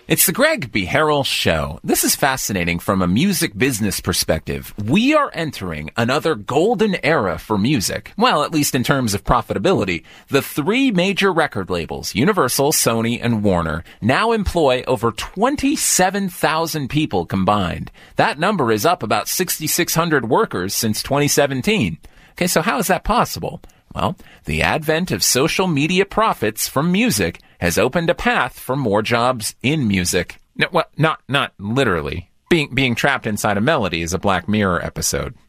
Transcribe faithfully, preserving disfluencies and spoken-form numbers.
It's the Greg B. Harrell Show. This is fascinating from a music business perspective. We are entering another golden era for music. Well, at least in terms of profitability. The three major record labels, Universal, Sony, and Warner, now employ over twenty-seven thousand people combined. That number is up about six thousand six hundred workers since twenty seventeen. Okay, so how is that possible? Well, the advent of social media profits from music has opened a path for more jobs in music. No, well, not not literally. Being being trapped inside a melody is a Black Mirror episode.